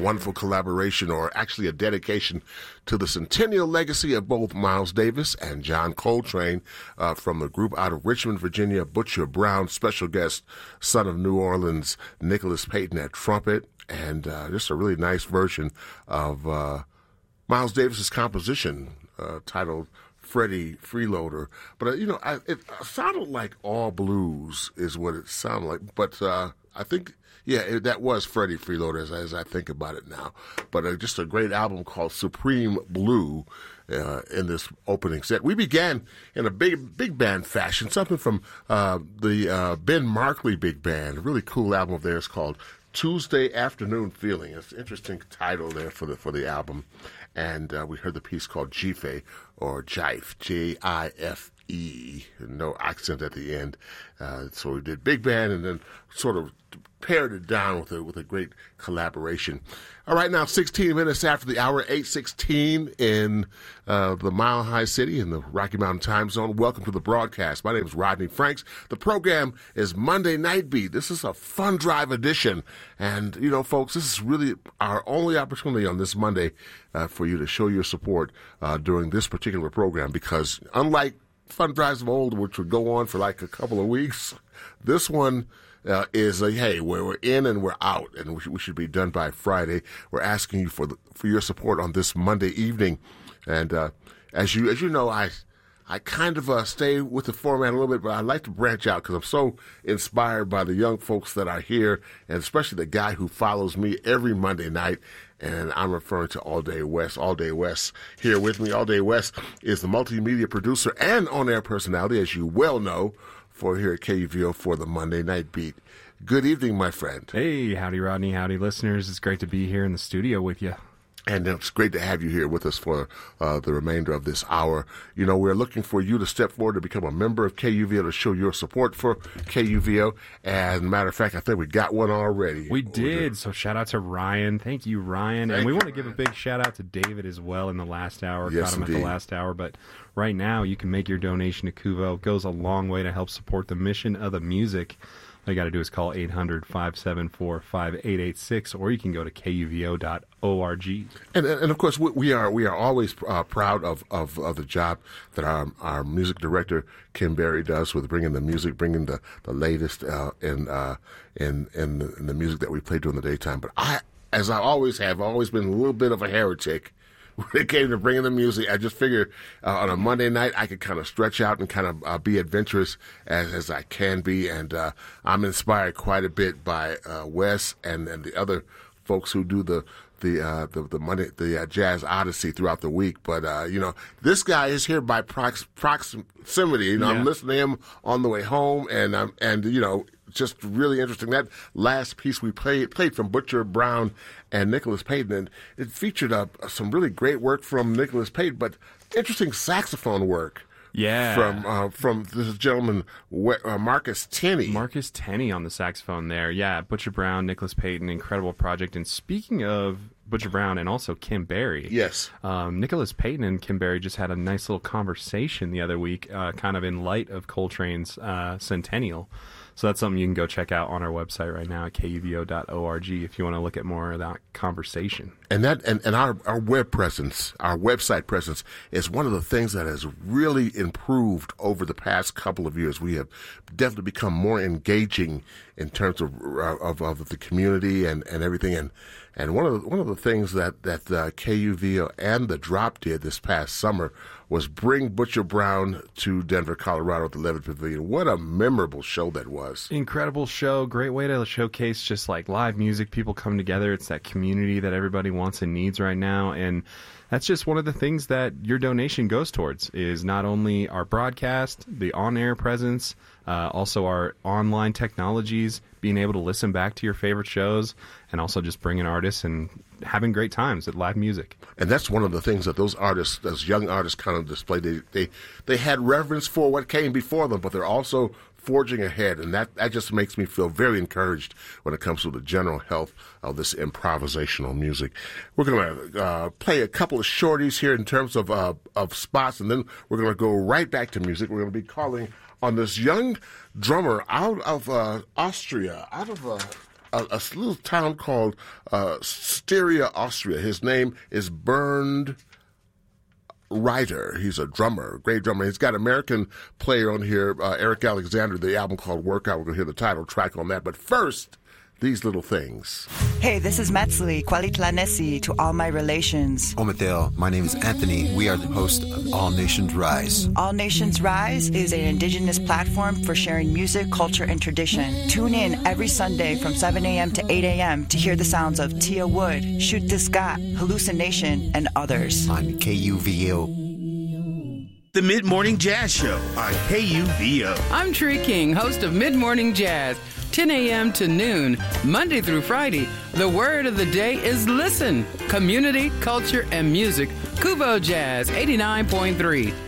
wonderful collaboration, or actually a dedication to the centennial legacy of both Miles Davis and John Coltrane from the group out of Richmond, Virginia, Butcher Brown, special guest, son of New Orleans, Nicholas Payton at trumpet, and just a really nice version of Miles Davis's composition titled Freddie Freeloader. But, it sounded like all blues is what it sounded like. But I think, that was Freddie Freeloader as I think about it now. But just a great album called Supreme Blue in this opening set. We began in a big band fashion, something from the Ben Markley Big Band, a really cool album of theirs called Tuesday Afternoon Feeling. It's an interesting title there for the album. And we heard the piece called Jife, or Jife, J-I-F-E, no accent at the end. So we did big band and then sort of pared it down with a great collaboration. All right, now 16 minutes after the hour, 8:16 in the Mile High City in the Rocky Mountain time zone. Welcome to the broadcast. My name is Rodney Franks. The program is Monday Night Beat. This is a fun drive edition. And, folks, this is really our only opportunity on this Monday for you to show your support during this particular program, because unlike fun drives of old, which would go on for like a couple of weeks, this one is hey, we're in and we're out, and we should be done by Friday. We're asking you for your support on this Monday evening, and as you know, I kind of stay with the format a little bit, but I like to branch out because I'm so inspired by the young folks that are here, and especially the guy who follows me every Monday night. And I'm referring to All Day West. All Day West here with me. All Day West is the multimedia producer and on-air personality, as you well know, for here at KUVO for the Monday Night Beat. Good evening, my friend. Hey, howdy, Rodney. Howdy, listeners. It's great to be here in the studio with you. And it's great to have you here with us for the remainder of this hour. We're looking for you to step forward to become a member of KUVO, to show your support for KUVO. As a matter of fact, I think we got one already. We did. So shout out to Ryan. Thank you, Ryan. And we want to give a big shout out to David as well in the last hour. Yes, got him indeed. At the last hour. But right now, you can make your donation to KUVO. It goes a long way to help support the mission of the music. All you got to do is call 800-574-5886, or you can go to kuvo.org. And of course, we are always proud of the job that our music director Kim Berry does with bringing the music, bringing the latest in the music that we play during the daytime. But as I always have, always been a little bit of a heretic when it came to bringing the music. I just figured on a Monday night I could kind of stretch out and kind of be adventurous as I can be, and I'm inspired quite a bit by Wes and the other folks who do the Jazz Odyssey throughout the week. But this guy is here by proximity. Yeah. I'm listening to him on the way home, and just really interesting. That last piece we played from Butcher Brown and Nicholas Payton, and it featured some really great work from Nicholas Payton, but interesting saxophone work. Yeah. From this gentleman, Marcus Tenney. Marcus Tenney on the saxophone there. Yeah, Butcher Brown, Nicholas Payton, incredible project. And speaking of Butcher Brown and also Kim Berry. Yes. Nicholas Payton and Kim Berry just had a nice little conversation the other week, kind of in light of Coltrane's centennial. So that's something you can go check out on our website right now at kuvo.org if you want to look at more of that conversation. And our web presence, our website presence, is one of the things that has really improved over the past couple of years. We have definitely become more engaging in terms of the community and everything. And one of the things that KUVO and the Drop did this past summer was bring Butcher Brown to Denver, Colorado at the Levitt Pavilion. What a memorable show that was. Incredible show. Great way to showcase just like live music, people come together. It's that community that everybody wants and needs right now. And that's just one of the things that your donation goes towards, is not only our broadcast, the on-air presence, also our online technologies, being able to listen back to your favorite shows, and also just bringing artists and having great times at live music. And that's one of the things that those artists, those young artists, kind of displayed. They had reverence for what came before them, but they're also forging ahead, and that just makes me feel very encouraged when it comes to the general health of this improvisational music. We're going to play a couple of shorties here in terms of spots, and then we're going to go right back to music. We're going to be calling on this young drummer out of Austria, out of a little town called Styria, Austria. His name is Bernd Reiter. He's a drummer, great drummer. He's got an American player on here, Eric Alexander, the album called Workout. We're going to hear the title track on that. But first, these little things. Hey, this is Metzli, Qualitlanesi to all my relations. Omadeo, my name is Anthony. We are the host of All Nations Rise. All Nations Rise is an indigenous platform for sharing music, culture, and tradition. Tune in every Sunday from 7 a.m. to 8 a.m. to hear the sounds of Tia Wood, Shoot This Got, Hallucination, and others. On KUVO. The Mid-Morning Jazz Show on KUVO. I'm Tree King, host of Mid-Morning Jazz, 10 a.m. to noon, Monday through Friday. The word of the day is listen. Community, culture, and music. Kuvo Jazz, 89.3.